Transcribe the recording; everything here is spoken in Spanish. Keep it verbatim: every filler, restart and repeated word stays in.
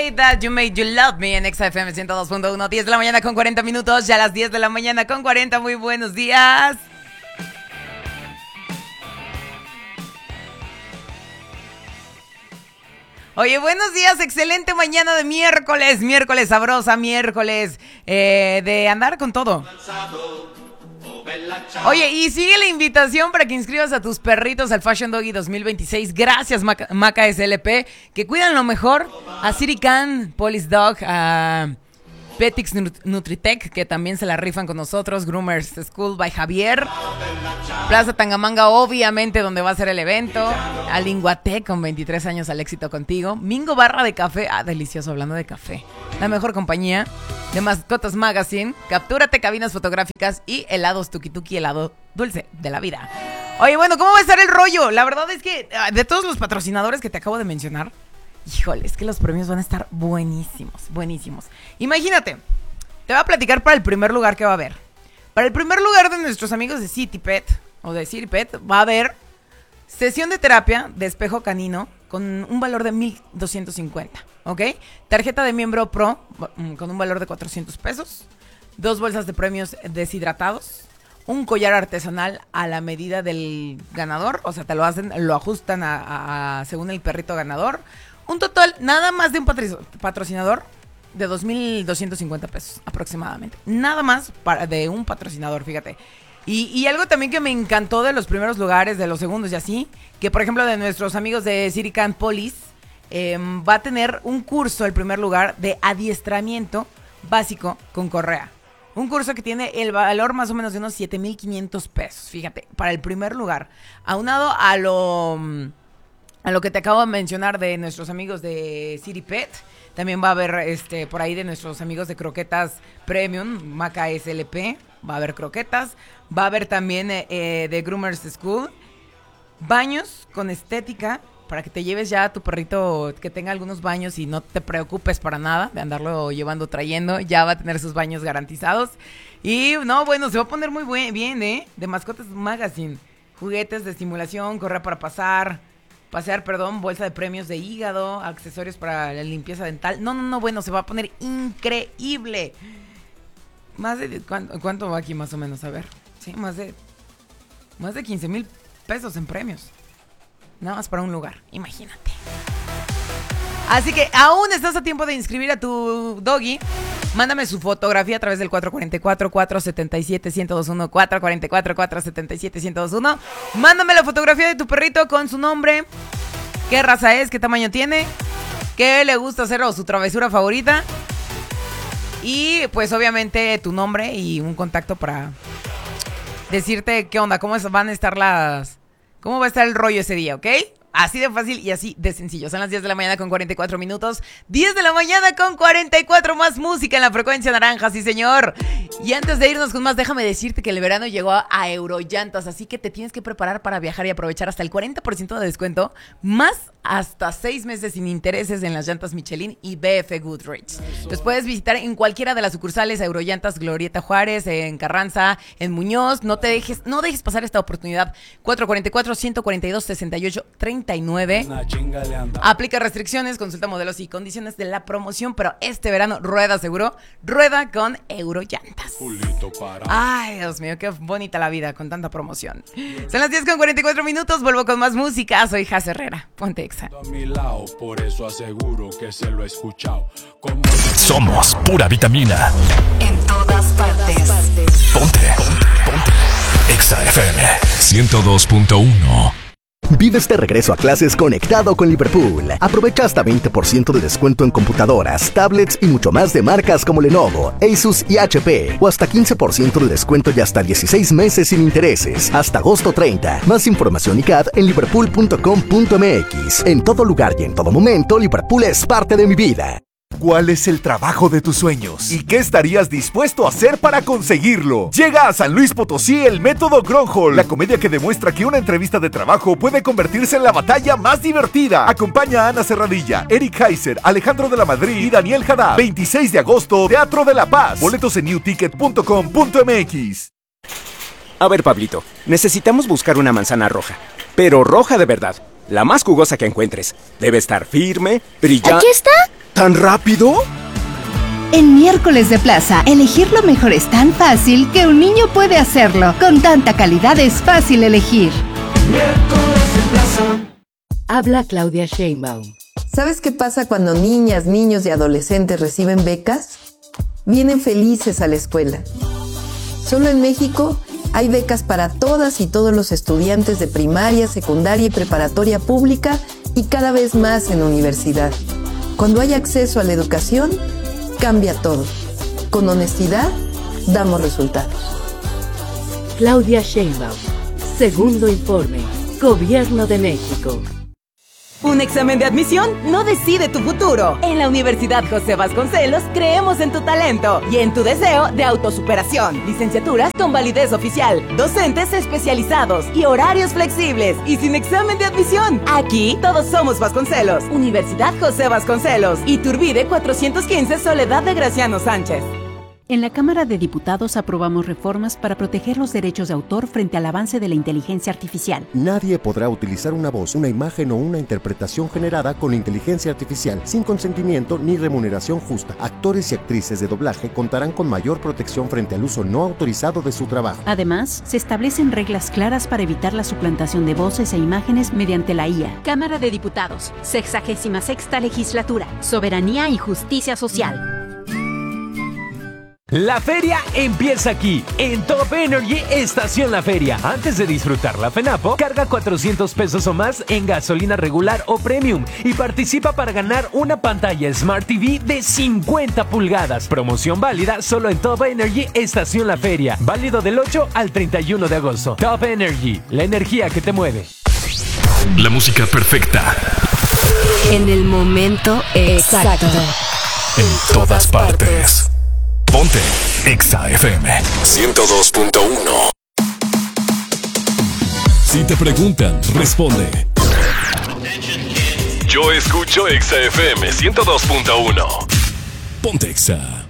Way That You Made You Love Me en X F M ciento dos punto uno, diez de la mañana con cuarenta minutos, ya a las diez de la mañana con cuarenta, muy buenos días. Oye, buenos días, excelente mañana de miércoles, miércoles sabrosa, miércoles eh, de andar con todo. Oye, y sigue la invitación para que inscribas a tus perritos al Fashion Doggy dos mil veintiséis. Gracias, Maca, Maca S L P, que cuidan lo mejor. A Cirican, Police Dog, a Petix Nutritech, que también se la rifan con nosotros. Groomers School by Javier. Plaza Tangamanga, obviamente, donde va a ser el evento. A Linguatec, con veintitrés años al éxito contigo. Mingo Barra de Café, ah, delicioso, hablando de café. La mejor compañía. De Mascotas Magazine, Captúrate, cabinas fotográficas y helados Tuki Tuki, helado dulce de la vida. Oye, bueno, ¿cómo va a estar el rollo? La verdad es que de todos los patrocinadores que te acabo de mencionar, híjole, es que los premios van a estar buenísimos, buenísimos. Imagínate, te voy a platicar para el primer lugar que va a haber. Para el primer lugar de nuestros amigos de CityPet, o de CityPet, va a haber sesión de terapia de espejo canino con un valor de mil doscientos cincuenta, ¿ok? Tarjeta de miembro Pro con un valor de cuatrocientos pesos, dos bolsas de premios deshidratados, un collar artesanal a la medida del ganador, o sea, te lo hacen, lo ajustan a, a, a según el perrito ganador, un total nada más de un patro, patrocinador de dos mil doscientos cincuenta pesos aproximadamente, nada más para, de un patrocinador, fíjate. Y, y algo también que me encantó de los primeros lugares, de los segundos y así, que por ejemplo de nuestros amigos de Cirican Police, eh, va a tener un curso, el primer lugar, de adiestramiento básico con correa. Un curso que tiene el valor más o menos de unos siete mil quinientos pesos, fíjate, para el primer lugar. Aunado a lo, a lo que te acabo de mencionar de nuestros amigos de CityPet, también va a haber este por ahí de nuestros amigos de Croquetas Premium, Maca S L P, va a haber croquetas, va a haber también eh, de Groomers School, baños con estética, para que te lleves ya a tu perrito que tenga algunos baños y no te preocupes para nada de andarlo llevando, trayendo, ya va a tener sus baños garantizados. Y no, bueno, se va a poner muy buen, bien, ¿eh? De Mascotas Magazine, juguetes de estimulación, correa para pasar, pasear, perdón, bolsa de premios de hígado, accesorios para la limpieza dental. No, no, no, bueno, se va a poner increíble. Más de, ¿cuánto, ¿cuánto va aquí más o menos? A ver, sí, más de, más de quince mil pesos en premios. Nada más para un lugar, imagínate. Así que aún estás a tiempo de inscribir a tu doggy. Mándame su fotografía a través del cuatro cuatro cuatro, cuatro siete siete, uno cero dos uno, cuatro cuatro cuatro, cuatro siete siete, uno cero dos uno. Mándame la fotografía de tu perrito con su nombre, qué raza es, qué tamaño tiene, qué le gusta hacer o su travesura favorita. Y pues obviamente tu nombre y un contacto para decirte qué onda, cómo van a estar las... cómo va a estar el rollo ese día, ¿ok? Así de fácil y así de sencillo. Son las diez de la mañana con cuarenta y cuatro minutos. diez de la mañana con cuarenta y cuatro. Más música en la frecuencia naranja, sí señor. Y antes de irnos con más, déjame decirte que el verano llegó a Eurollantas. Así que te tienes que preparar para viajar y aprovechar hasta el cuarenta por ciento de descuento. Más hasta seis meses sin intereses en las llantas Michelin y B F Goodrich. Los puedes visitar en cualquiera de las sucursales Eurollantas, Glorieta Juárez, en Carranza, en Muñoz. No te dejes, no dejes pasar esta oportunidad. cuatro cuatro cuatro, uno cuatro dos, seis ocho tres nueve. Aplica restricciones, consulta modelos y condiciones de la promoción, pero este verano rueda seguro, rueda con Eurollantas. Ay, Dios mío, qué bonita la vida con tanta promoción. Son las diez con cuarenta y cuatro minutos, vuelvo con más música. Soy Jaz Herrera, ponte Exa. A mi lado, por eso aseguro que se lo he escuchado. Como... Somos pura vitamina. En todas partes. Ponte, ponte, ponte. Exa F M ciento dos punto uno. Vives de regreso a clases conectado con Liverpool. Aprovecha hasta veinte por ciento de descuento en computadoras, tablets y mucho más de marcas como Lenovo, Asus y H P. O hasta quince por ciento de descuento y hasta dieciséis meses sin intereses. Hasta agosto treinta. Más información y C A D en liverpool punto com punto m x. En todo lugar y en todo momento, Liverpool es parte de mi vida. ¿Cuál es el trabajo de tus sueños? ¿Y qué estarías dispuesto a hacer para conseguirlo? Llega a San Luis Potosí el Método Gronholm, la comedia que demuestra que una entrevista de trabajo puede convertirse en la batalla más divertida. Acompaña a Ana Serradilla, Eric Heiser, Alejandro de la Madrid y Daniel Haddad. veintiséis de agosto, Teatro de la Paz. Boletos en new ticket punto com punto m x. A ver, Pablito, necesitamos buscar una manzana roja, pero roja de verdad. La más jugosa que encuentres. Debe estar firme, brillante. ¡Aquí está! ¿Tan rápido? En Miércoles de Plaza, elegir lo mejor es tan fácil que un niño puede hacerlo. Con tanta calidad es fácil elegir. Miércoles de Plaza. Habla Claudia Sheinbaum. ¿Sabes qué pasa cuando niñas, niños y adolescentes reciben becas? Vienen felices a la escuela. Solo en México hay becas para todas y todos los estudiantes de primaria, secundaria y preparatoria pública y cada vez más en universidad. Cuando hay acceso a la educación, cambia todo. Con honestidad, damos resultados. Claudia Sheinbaum. Segundo informe. Gobierno de México. Un examen de admisión no decide tu futuro. En la Universidad José Vasconcelos creemos en tu talento y en tu deseo de autosuperación. Licenciaturas con validez oficial, docentes especializados y horarios flexibles y sin examen de admisión. Aquí todos somos Vasconcelos. Universidad José Vasconcelos. Iturbide cuatrocientos quince Soledad de Graciano Sánchez. En la Cámara de Diputados aprobamos reformas para proteger los derechos de autor frente al avance de la inteligencia artificial. Nadie podrá utilizar una voz, una imagen o una interpretación generada con inteligencia artificial sin consentimiento ni remuneración justa. Actores y actrices de doblaje contarán con mayor protección frente al uso no autorizado de su trabajo. Además, se establecen reglas claras para evitar la suplantación de voces e imágenes mediante la I A. Cámara de Diputados, sexagésima sexta legislatura, soberanía y justicia social. La feria empieza aquí, en Top Energy Estación La Feria. Antes de disfrutar la FENAPO, carga cuatrocientos pesos o más en gasolina regular o premium y participa para ganar una pantalla Smart T V de cincuenta pulgadas. Promoción válida solo en Top Energy Estación La Feria. Válido del ocho al treinta y uno de agosto. Top Energy, la energía que te mueve. La música perfecta. En el momento exacto. En todas partes. Ponte Exa F M ciento dos punto uno. Si te preguntan, responde. Yo escucho Exa F M ciento dos punto uno. Ponte Exa.